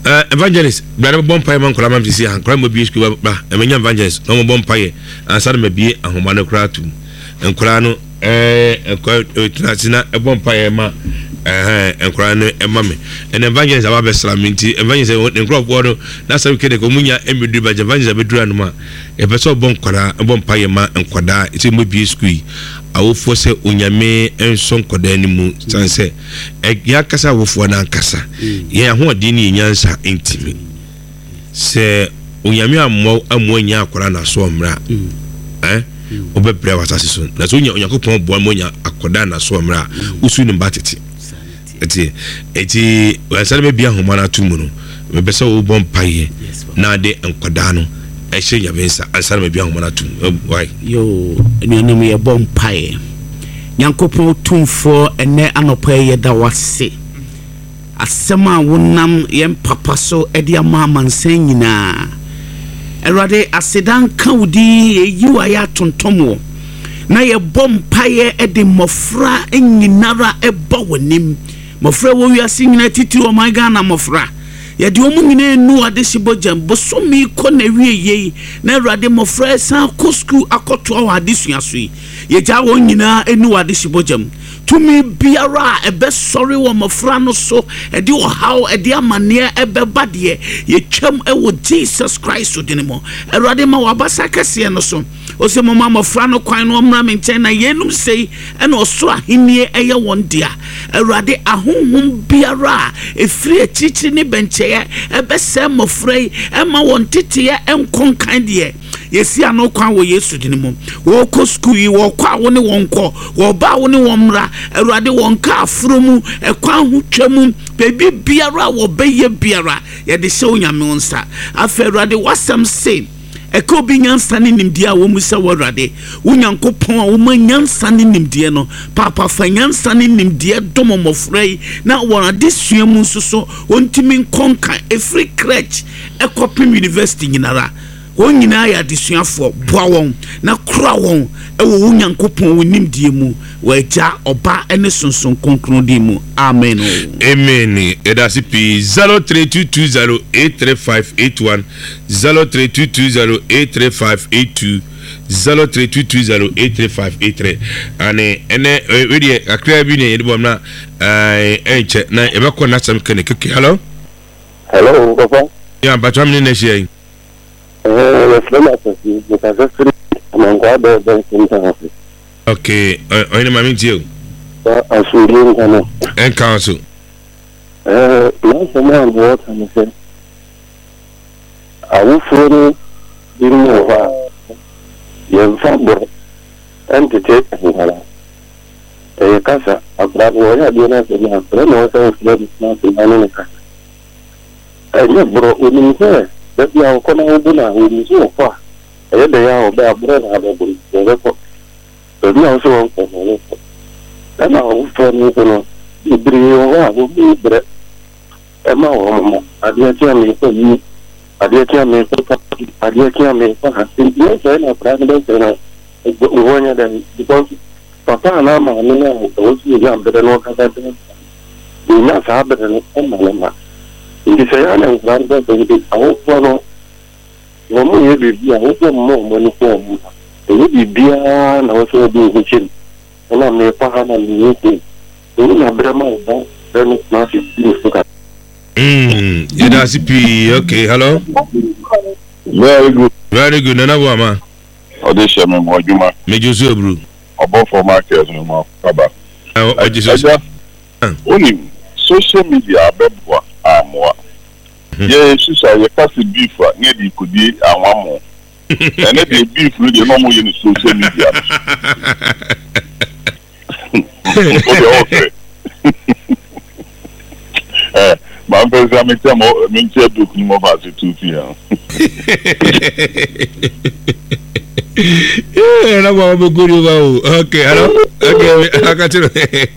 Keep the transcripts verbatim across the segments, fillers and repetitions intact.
Uh, evangelist, brother bompa man kola mam sisi an kola mo bi school ba emenya evangelist no mo bompa ye ansa na bi ahoma no kra tu enkola no eh enkola tina e bompa ye ma eh enkola no e ma me en evangelist aba be slaminti evangelist enkola bo no na sa kede ko munya emedu ba evangelist be dura no ma e be so bon kola bompa ye ma enkoda iti mo bi school awofo se onyame enson koda ni mu sanse e ya kasa awofo na kasa ye ho odi ni nyansa intimi se onyame ammo ammo nya akora na so mra eh obebra wasase so na so nya onyakopon bo mo nya akoda na so mra usu ni batete eti eti wasale be bia homa na tumu no me be se wo bom paye na de enkoda no e she nya bensa ansana me bia homa na tumu why yo enu me bom paye nyankopon tumfo ene anopa ye da wase asema wonam yem papa so edi ama mansen nyina erade asedan kawdi eyiwa ya tontomo na ye bompaye edi mofra enyinara eba wonim mofra wo wiase nyina titiri o my Ghana mofra ye di omu nyina enu ade sibojam bosomi ko na wieye na erade mofra san kosku akoto awa ade suasui ye ja wo nyina enu ade sibojam tumi biara ebe sorry wo mafra no so edi wo how edi amane ebe bade ye twam e wo Jesus Christ odinimo erade ma wabasa kase no so o se mo mafra no kwan no mra me nchen na yenum sei e na oso ahenie eye won dia erade ahonhom biara efri achichi ni benche ebe se mafra e ma won tete e enkon kan de yesi ano kwan wo Yesu dinimo wo ko school yi wo kwa wo ne won ko wo ba wo ne won mra erade won ka afromu e kwan hu twam bebi biara wo beye biara ye de se onyame onsa afa erade wasam say e ko bi nyansa ne nimdia wo musa worade wo nyankopon a wo manyansa ne nimdia no papa fa nyansa ne nimdia domo mofrei na wo ade suamu nsoso ontimi nkonka efri crèche e kopim university nyinara wonyina ya disuafo boa won na kura won e wo wonyankopon wonim die mu waja oba ene sonson konkron die mu amen amen edasi p zero three two two zero eight three five eight one zero three two two zero eight three five eight two zero three two two zero eight three five eight three ane ene we akra bi ne yedibom na eh enche na ebekọ na sam kene keke hello hello papa ya batwa mne na shey Eh, flema sisi, because free amangwa do do sinta. Okay, oyine mami tio. Ba asuri ngana. En council. Eh, na sema ngo tanise. Awu furu dinu wa. Yemfa bo. Entite ngala. Eh kasa, abra wo ya dina sema, abra no sa flema na sema ne ka. Eh, ne bro, unimse. Tapi aku kena hubungan ini semua apa? Ayah dia orang berabrak ada beri jadi apa? Jadi aku suruh orang apa? Dan aku pun itu diberi orang aku diberi. Emang orang ada yang mereka ni, ada yang mereka ada yang mereka hasil dia saya nak perang dan saya nak uangnya dan because papa nama ni nak tahu sih yang berlaku kata dia. Dia sahabat dan orang mana? Ini saya yang berada di awal pulau, kamu ya bibi awal mau menikah, ini bibi an awal sudah dihukum, kalau mereka hanya ini, ini nak berapa dan masih diusahakan. Hmm, ya dah sipi, okay, hello. Very good. Very good, nana buama. Audition me mo juma. Me Joshua bro. Obo for market no mo kaba. Oh, I just. Oni social media abebwa amwa. Ye susa ye pass beef nye di kudi anwamo. Ene di beef no de no mo ye ni social media. Okay. Eh, ma pesa me temo me nche book ni mo ba se two p m. Eh, na kwa buguri ba. Okay, hello. Okay, akatiro.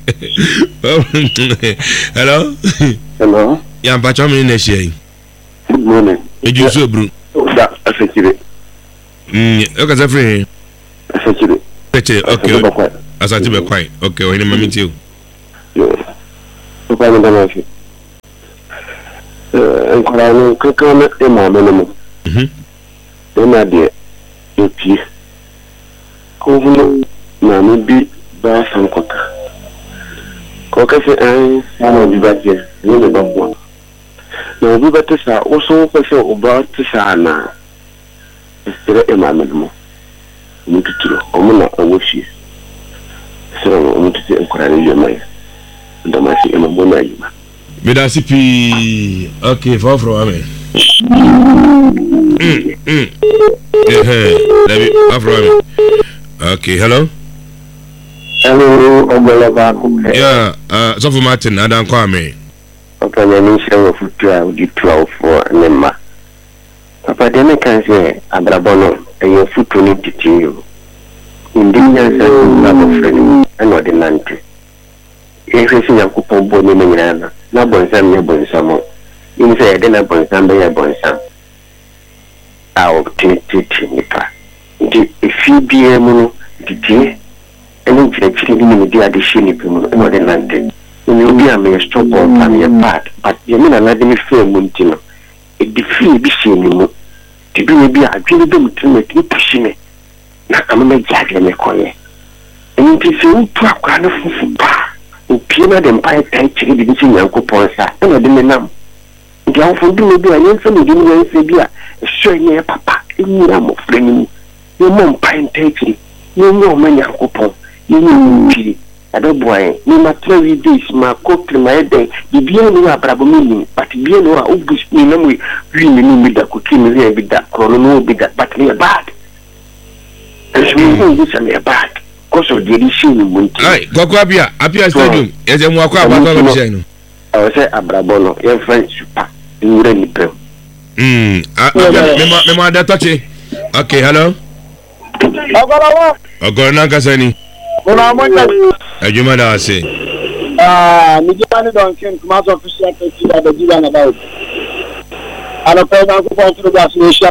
Hello. Hello. Ya mpacho me na shey. Good morning. Eju so bro. Da afekire. Mm, okay, za free. Afekire. Okay, okay. Asati be kwai. Okay, o ni mami ti o. Yo. Papa me da mafi. Eh, nkora no kaka na e ma me no mhm e na de e pie ko hu na me bi ba san kota ko ka se an na bi ba tie ni le ba bo na bi ba te sa o so ko se o ba te sa na sere e ma me no mu tuturo o mu na o shi sere o mu tete nkora ni yo mai ndo ma si e ma bo na yi ma Medasi pi okay for from ame mm mm eh let me afro ame okay hello hello ogbelaba yeah uh so for Martin adan kwa ame papa na ni se wo futu a di twelve for nema papa de me kan se abrabono e yo futu ni titinyo indinya se na bo freni and ordinante e fe si yakupon bo ni nyina na bonsam ne bonsam ni se de na bonsam be ya bonsam aw titi nipa di fibie mu di eni jira ni ni dia de shini pe mu no de nante ni bi am ye stop on am ye bad but ye mi na na de mi fe mu ntino e di fi bi shini mu di bi ni bi a dwele be mutino ti pushine na am me jage ne koye eni ti se utu akwa na fufu ba opie na de mpa tai chiri bi ti Nyankopon sa na de menam ndi awfo ndi me bi a yense me di ni yense bi a so nye papa eni na mo freni mu ye mo mpa tai chiri ye nyo ma Nyankopon ye nyo chiri adoboy ni ma three days ma ko klima ede bi enu abrabo mi but bi enu a obus ni na mo wi ni ni da ko kini ri bi da krono no bi da but ni bad es mi ni se ni bad koso de di shi ni munti ai gwagwa abia abia stadium e je mu akwa abata no bi no o se abrabo no ye fan super ni ni pe mm me ma me ma da touch okay hello Ogolawo ogoro na kasani Una moja ajuma da ase ah ni jani don kin kuma so official take da jiba na dawo ana pe na ko pon tro da social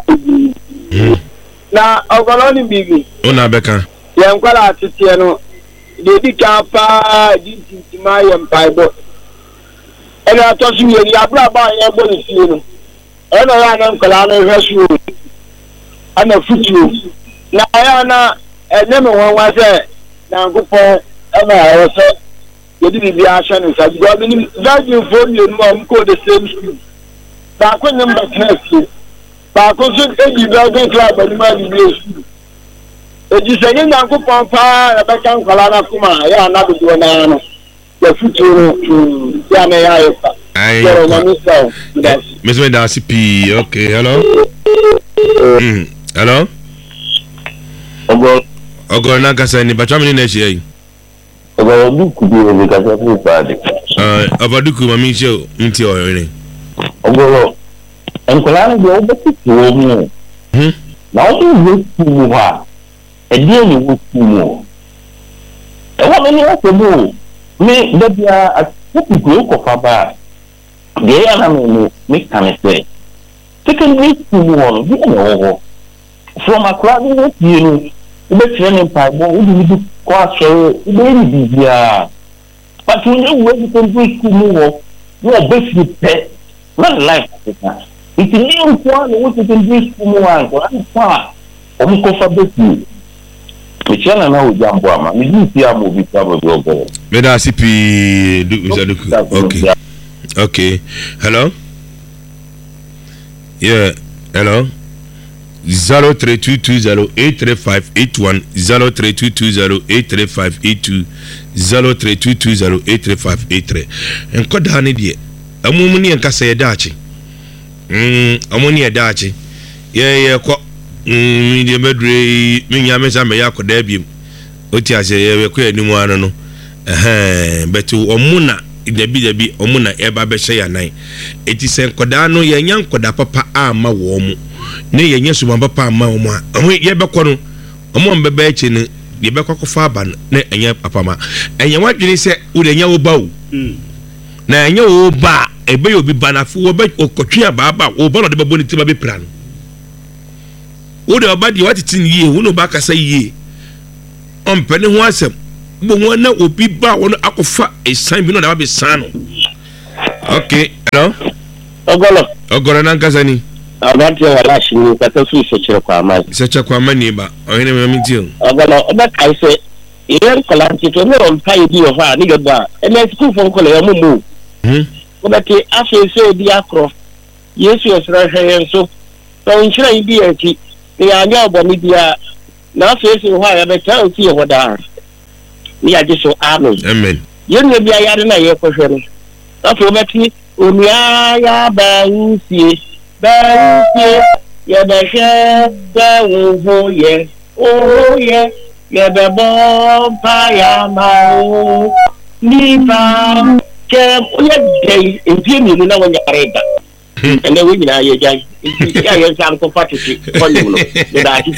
na ogolo ni bibi una beka ye nkwala atitie no de di ka pa di ti ma ye mpaibo ena to su ye ya bra ba ye bo ni fie no ena ya na nkwala na hwesu ana futu na ya na ene me won wa se na ngupo ema ya se yedi bibi a hye no sa go bi ni virgin for you no am ko the same school ba ko nyam ba test ba ko so eji virgin club ni ma di school eji se ni ngupo pa ya ba kan kwala na kuma ya na do na no ya futu ya na ya ya ai Mister Dasi P okay hello mm hello ogo ogo na kasa ni bacha mini na ehia yi ogo duku bi e ka se fu pade eh abaduku mami che nti oyo ni ogo enkola na go beti to mu hm na o wo mu ha e die ni wo mu e wa meni o tebu mi de bia atuku go ko fa ba de ya na me mi kan se tikin ni mu won bi na wo from akra ni wo tie no ube training pa bo udi di kwa so ube ni bibia but when you work in the school mo you are basically pet not life africa it ni kwa no wo in the school mo an ko an pa o mo ko fa beti to chana na o jambo ama ni di ti amo bi pa bo go Meda C P Mister Duku okay okay hello yeah hello zero three two two zero eight three five eight one zero three two two zero eight three five eight two zero three two two zero eight three five eight three enkoda ne de amumu ne nkasa ye daachi mm amuni ye daachi ye ye ko mm de medre minya mesa me yakoda biem oti ase ye ko animu ano no eh betu omuna dabi dabi omuna eba be hye yanan eti se nkoda no ye nya nkoda papa ama wo mu ne ye nya suma papa ama wo mu a ye be ko no omo mbebe echi ne ye be ko fa aba ne enya papa ma enya wadwini se wo de nya wo ba wo na enya wo ba ebe yo bi banafu wo be okotwe ba ba wo ba no de babo ni tiba be pra no wo de oba di watiti ni ye wo no ba kasa ye on pene ho asem bo won na obi ba won akofa esan bi no da ba be san no okay hello Ogolo. Ogolo nan kasani. Abati wala shini kata fi seche kwa amani. Seche kwa amani ba. Ohene me mitio. Ogolo oba kai se yen kolanti to me on pai bi o fa ni gba. Ene school fon kola ya mumu. Mhm. Oba ti afi se bi akro. Yesu esra hwen so. So nchira ibi ati. Ni anya oboni bia na afi se ho ya be ta oti ho da. Ni age so amen. Amen. Yen ne bia yare na ye kohwe no. Afi obati Omia ya bausi bausi ya basha da wo ye o ye ya bebo pa ya ma ni pa ke o ye dei entie mi na wonya areda ene we nyina ye jai ya ye san ko patiti ko ni no da ti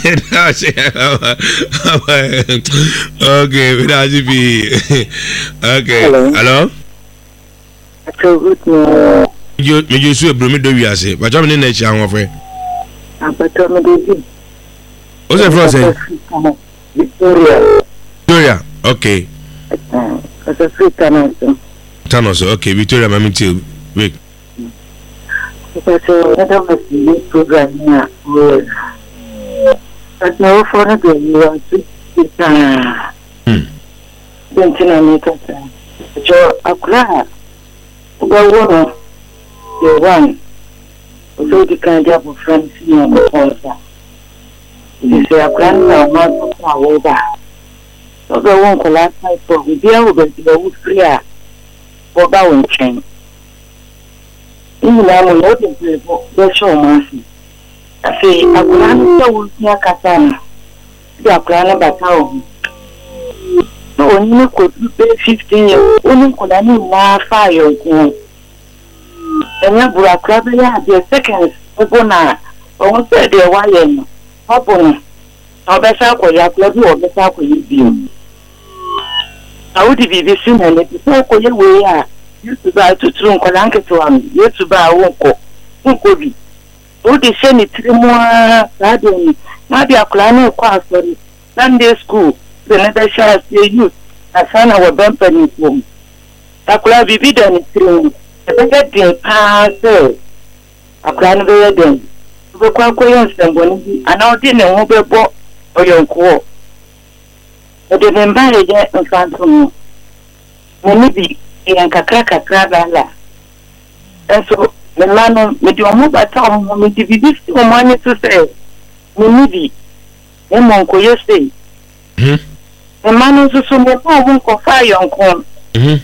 okay we da ji bi okay hello Yo me yo su ebro me do wiase ba jam ne na chi anwo fe apato me do o se fro say Victoria Victoria okay uh asa Thanos Thanos okay Victoria mami ti wait because I don't know the program here was but no for the you want to uh hmm then tina me ka jo akura Ugawono, the one who the kind of friends in the water. It is a grandma, not a water. So the one collapse for the deal with the wood clear for bowing chain. In the name of the show mercy. I say, a grandma will near Katana. The grandma battle. No one could be fifteen years only could any more fire. And you brought crab the seconds open or said the wire open. How better could you club or better could you be? How would be the sooner and it's so cold we are used to buy two trunk colanke to one, used to buy a wonko, wonko be. Would they send it three more garden? Maybe a clan class for Sunday school. The never shall see you. A son of a bumper in home. I could have been done through the better pass. A grand wedding. The Quacoyans and Bonnie, and now dinner won't be bought or your call. But the embarrassed yet in front of me. Maybe in Kakaka Krabala. And so the man with your mobile town will be this money to say. Maybe. And Monco, you say. Hmm. The man who's so much more fire on corn. Mhm.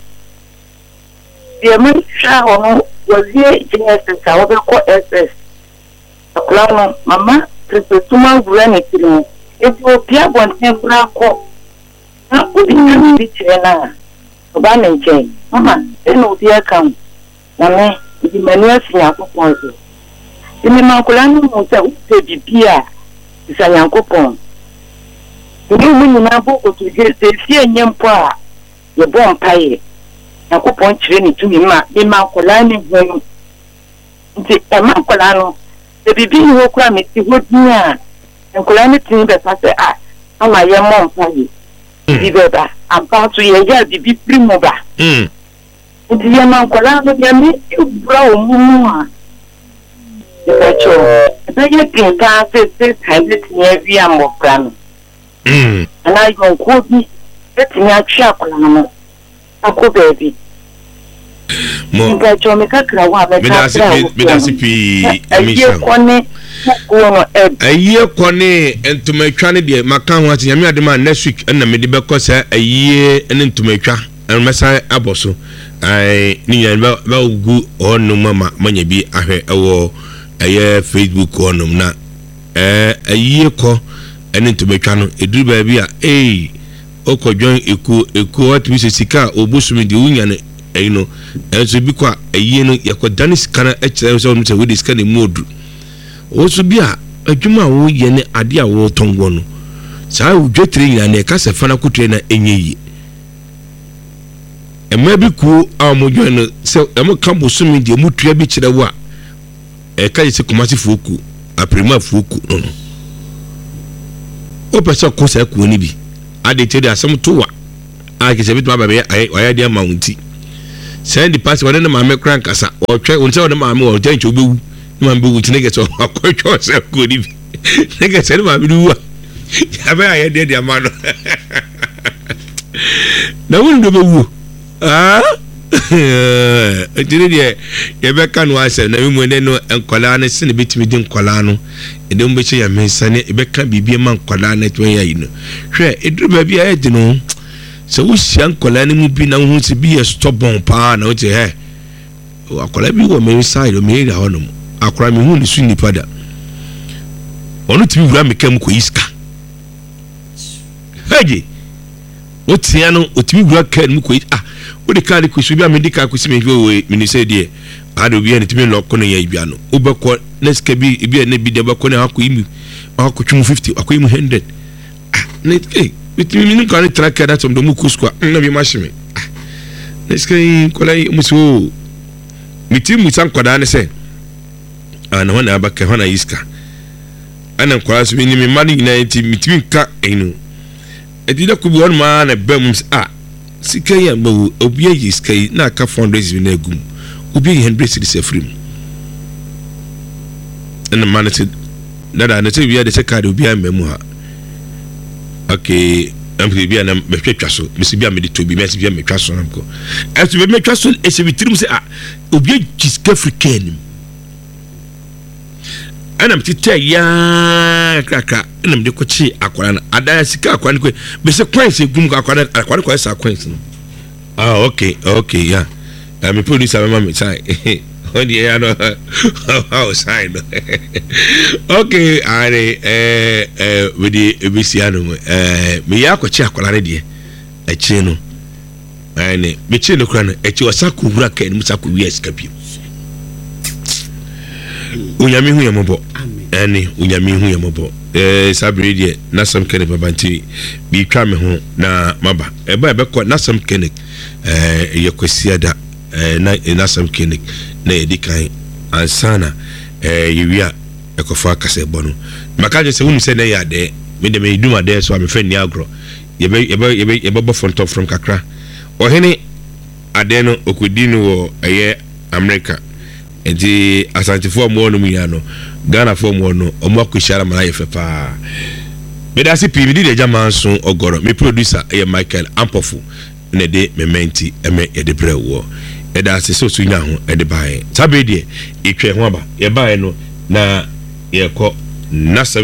The American was here in essence, I will call S S. A clown, Mamma, Christmas granny. It will be a one temporary call. Not good in the chair. A banning chain. Mamma, then no dear come. Mamma, the manuals in our proposal. In the Maculano, will be Pia. It's a young coupon. You mean na boko to get the fear nyampa ye bon paye na ko pon chire ni tumi ma be ma kola ni hom nti e ma kola no e bibi ho kura me ti hodnia en kola ni tin be pa se ah ama ye mon paye bi be ba ampa to ye ya bibi primo ba mm nti ye ma kola no ya mi bra o mu a e ba cho e ba ye tin ka se se ta bi ti ye wi ambo plan. Mm. And I go could let me a chapel. A co baby. Mo Ga Jomika Krawa, me da se me da se pi emisha. Aye kone entumetwa ne de maka ho ati nyame ade ma next week na me de be ko sa aye ene entumetwa en mesa aboso ai ni yan ba ba ugu onu mama manya bi ahwe ewo aye Facebook onum na eh aye ko ene ntumetwa no eduru ba bi a eh okodwan eku eku atimi se sika obusumi de unya ne eyino enso bi kwa aye no yakodane sika na ekere so no se we sika ne modu osu bi a adwuma wo ye ne ade a wo tongo no saa udwetire nyina ne ka se fana kutre na enyeyi ema bi ku a mo dwan no se emo kambosumi de mutua bi kire wo a e ka yese komasi fuoku aprema fuoku no no o pese ko sa ku ni bi ade te de asem to wa a ke se bi to ba be ayi aya de ma wunti send the pass one na maame kran kasa o twa o nse o na maame o twa nche obewu na maame bewu tine get so akotwa se ko ni ne get se na maame du ya ba ya de de amano na won do bewu ah ejire de ye be kan wa se na mu ne no enkola ne se ne betimi di enkola no ede mo be che ya mensa ne e be kan bibie man enkola ne to ya yi no hwe eduru ba bia e di no se wo sia enkola ne mu bi na hu se bi ye stubborn pa na wo te he akola bi wo me side o me ira hono akora me hu ne su nipa da onu timi wura me kam ko iska heje o tia no o timi wura kan mu ko ah o de ka de ko su bi amedika ko si me we me ni say de ado bi en timi lokko no ya bia no o be ko neska bi bi na bi de be ko na akọ imi akọ twum fifty akọ imi one hundred ah ne eh bitimi min kan tracker that some do mu kuskwa na bi machine ah neska ko lai muso mitim musan kwada ne se ana wana abaka wana iska ana kwara so ni mi mani na enti mitimi ka enu edi da kubi on ma na bam ah sika ya mo obi yi sika na ka four hundred na gum obi one hundred cedis afrim ana manate dada na te bia de se card obi amamu ha okay am bia na me twetwa so me se bia me de tobi me se bia me twa so nko aso be me twa so e se bitirim se ah obi yi sika african ana mtita ya kaka ana mde ko chi akwara na ada sika akwara ko be se coins egum ko akwara akwara ko sa coins no ah okay okay yeah uh, me producer mama me sai on the ya no how sign okay are eh eh we di ebisiano eh me ya ko chi akwara ne de e chi no ane me chi no kra no e chi wasako wura ka ni musako wi escape unyami hu yamobo ani unyami hu yamobo eh sabri die nasam kene babanti bi twa me ho na maba e ba be ko nasam kene eh yekwasiada eh na nasam kene na edikan ansana eh yiwia ekofa kase bono makaje se hunu se na ya de me de me duma de so am fe ni agro ye be ye be ye be bo front of from kakra ohene ade no okudinu wo eye America enti asantifo mo no muya no Ghana fo mo no omo akoshara mara ye fepa me da se P V D de jamanso ogoro me producer e Michael Ampofu ne de mementi eme ye de brewo e da se so sunya ho e de bae sabe de etwe ho aba ye bae no na ye ko na